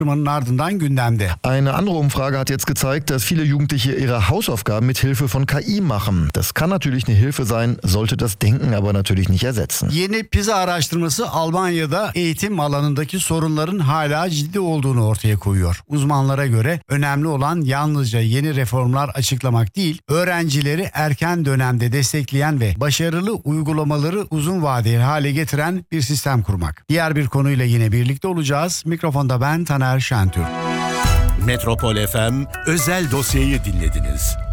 ardından gündemde. Eine andere Umfrage hat jetzt gezeigt, dass viele Jugendliche ihre Hausaufgaben mit Hilfe von KI machen. Das kann natürlich eine Hilfe sein, sollte das Denken aber natürlich nicht ersetzen. Yeni PISA araştırması Almanya'da eğitim alanındaki sorunların hala ciddi olduğunu ortaya koyuyor. Uzmanlara göre önemli olan yalnızca yeni reformlar açıklamak değil, öğrencileri erken dönemde destekleyen ve başarılı uygulamaları uzun vadeli hale getiren bir sistem kurmak. Diğer bir konuyla yine birlikte olacağız. Mikrofonda ben Taner Şentürk. Metropol FM özel dosyayı dinlediniz.